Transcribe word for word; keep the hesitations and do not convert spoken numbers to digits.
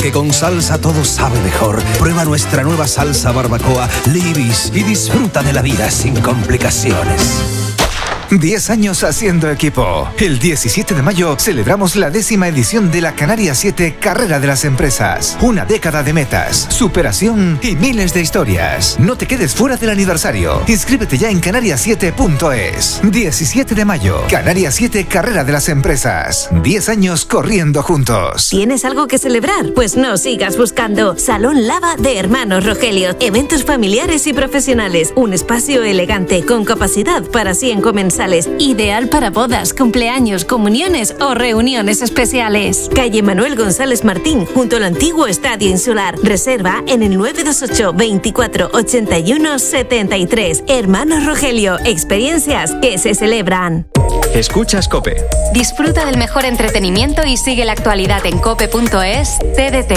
porque con salsa todo sabe mejor. Prueba nuestra nueva salsa barbacoa Libis y disfruta de la vida sin complicaciones. diez años haciendo equipo. El diecisiete de mayo celebramos la décima edición de la Canarias siete Carrera de las Empresas. Una década de metas, superación y miles de historias. No te quedes fuera del aniversario. Inscríbete ya en canarias siete punto es. diecisiete de mayo, Canarias siete Carrera de las Empresas. diez años corriendo juntos. ¿Tienes algo que celebrar? Pues no sigas buscando. Salón Lava de Hermanos Rogelio. Eventos familiares y profesionales. Un espacio elegante con capacidad para cien comensales. Ideal para bodas, cumpleaños, comuniones o reuniones especiales. Calle Manuel González Martín, junto al antiguo Estadio Insular. Reserva en el nueve dos ocho, veinticuatro, ochenta y uno, setenta y tres. Hermanos Rogelio, experiencias que se celebran. Escuchas COPE. Disfruta del mejor entretenimiento y sigue la actualidad en cope punto es. T D T.